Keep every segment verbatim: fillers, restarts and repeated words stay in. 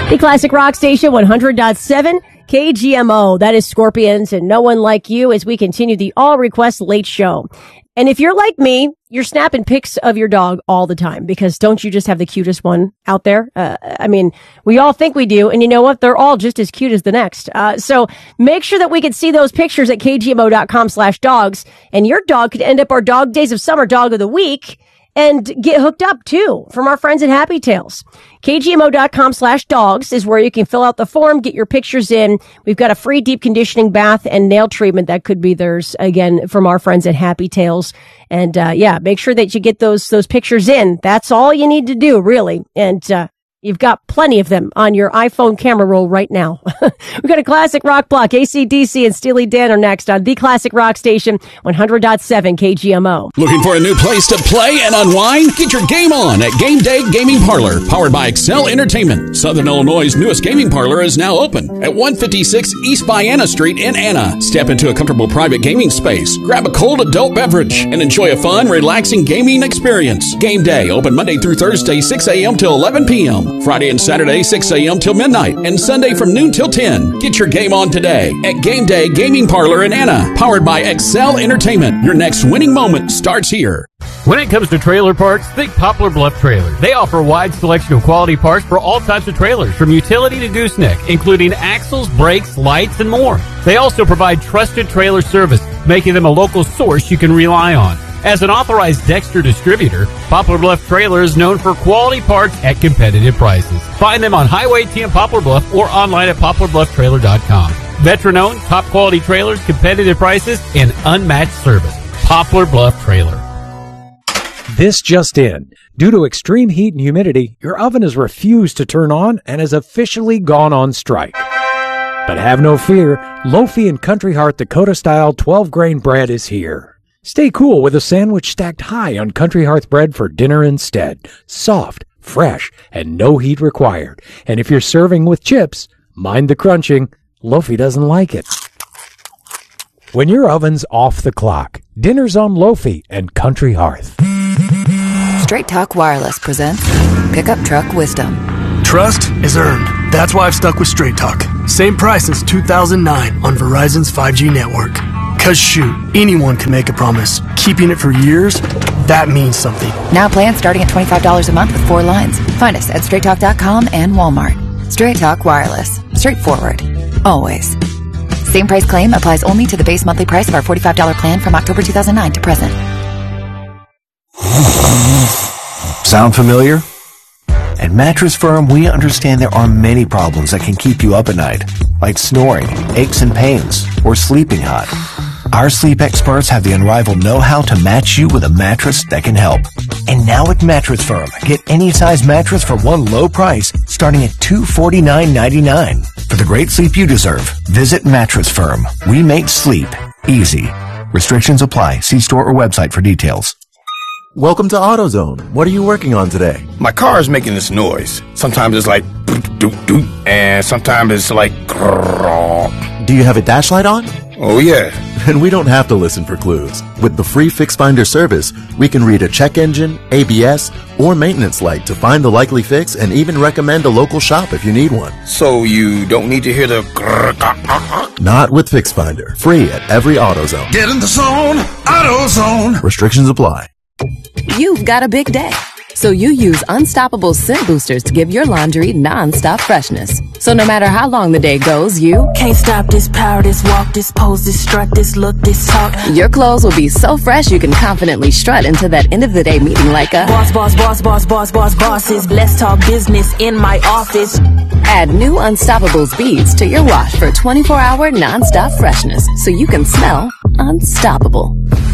The Classic Rock Station one hundred point seven K G M O. That is Scorpions and No One Like You as we continue the All Request Late Show. And if you're like me, you're snapping pics of your dog all the time because don't you just have the cutest one out there? Uh, I mean, we all think we do. And you know what? They're all just as cute as the next. Uh, so make sure that we can see those pictures at kgmo.com slash dogs. And your dog could end up our Dog Days of Summer Dog of the Week and get hooked up too from our friends at Happy Tails. kgmo.com slash dogs is where you can fill out the form, get your pictures in. We've got a free deep conditioning bath and nail treatment that could be theirs again from our friends at Happy Tails. And, uh, yeah, make sure that you get those, those pictures in. That's all you need to do, really. And, uh, you've got plenty of them on your iPhone camera roll right now. We've got a classic rock block. A C D C and Steely Dan are next on the Classic Rock Station, one hundred point seven K G M O. Looking for a new place to play and unwind? Get your game on at Game Day Gaming Parlor, powered by Excel Entertainment. Southern Illinois' newest gaming parlor is now open at one fifty-six East Vienna Street in Anna. Step into a comfortable private gaming space, grab a cold adult beverage, and enjoy a fun, relaxing gaming experience. Game Day, open Monday through Thursday, six a.m. till eleven p.m. Friday and Saturday, six a.m. till midnight, and Sunday from noon till ten. Get your game on today at Game Day Gaming Parlor in Anna, powered by Excel Entertainment. Your next winning moment starts here. When it comes to trailer parts, think Poplar Bluff Trailers. They offer a wide selection of quality parts for all types of trailers, from utility to gooseneck, including axles, brakes, lights, and more. They also provide trusted trailer service, making them a local source you can rely on. As an authorized Dexter distributor, Poplar Bluff Trailer is known for quality parts at competitive prices. Find them on Highway ten Poplar Bluff or online at poplar bluff trailer dot com. Veteran-owned, top-quality trailers, competitive prices, and unmatched service. Poplar Bluff Trailer. This just in. Due to extreme heat and humidity, your oven has refused to turn on and has officially gone on strike. But have no fear, Lofi and Country Heart Dakota-style twelve-grain bread is here. Stay cool with a sandwich stacked high on Country Hearth bread for dinner instead. Soft, fresh, and no heat required. And if you're serving with chips, mind the crunching. Lofi doesn't like it. When your oven's off the clock, dinner's on Lofi and Country Hearth. Straight Talk Wireless presents Pickup Truck Wisdom. Trust is earned. That's why I've stuck with Straight Talk. Same price since two thousand nine on Verizon's five G network. Cause shoot, anyone can make a promise. Keeping it for years, that means something. Now plans starting at twenty-five dollars a month with four lines. Find us at straight talk dot com and Walmart. Straight Talk Wireless. Straightforward. Always. Same price claim applies only to the base monthly price of our forty-five dollars plan from October two thousand nine to present. Sound familiar? At Mattress Firm, we understand there are many problems that can keep you up at night, like snoring, aches and pains, or sleeping hot. Our sleep experts have the unrivaled know-how to match you with a mattress that can help. And now at Mattress Firm, get any size mattress for one low price, starting at two hundred forty-nine ninety-nine. For the great sleep you deserve, visit Mattress Firm. We make sleep easy. Restrictions apply. See store or website for details. Welcome to AutoZone. What are you working on today? My car is making this noise. Sometimes it's like doop doop, and sometimes it's like grrr. Do you have a dash light on? Oh yeah. And we don't have to listen for clues. With the free Fix Finder service, we can read a check engine, A B S, or maintenance light to find the likely fix and even recommend a local shop if you need one. So you don't need to hear the grrr. Not with Fix Finder. Free at every AutoZone. Get in the zone, AutoZone. Restrictions apply. You've got a big day, so you use Unstoppable Scent Boosters to give your laundry non-stop freshness. So no matter how long the day goes, you can't stop this power, this walk, this pose, this strut, this look, this talk. Your clothes will be so fresh you can confidently strut into that end of the day meeting like a boss, boss, boss, boss, boss, boss, bosses. Let's talk business in my office. Add new Unstoppables beads to your wash for twenty-four hour non-stop freshness, so you can smell unstoppable.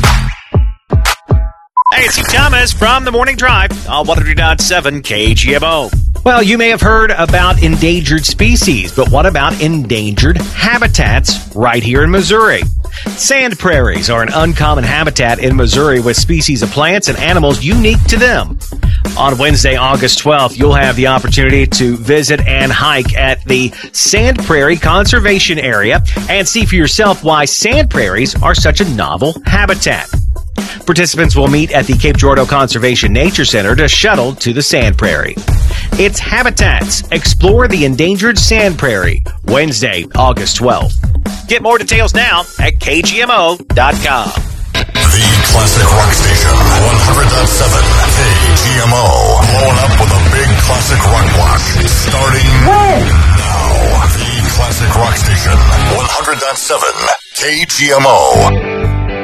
Hey, it's Steve Thomas from The Morning Drive on one hundred point seven K G M O. Well, you may have heard about endangered species, but what about endangered habitats right here in Missouri? Sand prairies are an uncommon habitat in Missouri with species of plants and animals unique to them. On Wednesday, August twelfth, you'll have the opportunity to visit and hike at the Sand Prairie Conservation Area and see for yourself why sand prairies are such a novel habitat. Participants will meet at the Cape Girardeau Conservation Nature Center to shuttle to the Sand Prairie. It's Habitats. Explore the endangered Sand Prairie. Wednesday, August twelfth. Get more details now at K G M O dot com. The Classic Rock Station, one hundred point seven K G M O. Blowing up with a big classic rock block. Starting when? Now. The Classic Rock Station, one hundred point seven K G M O.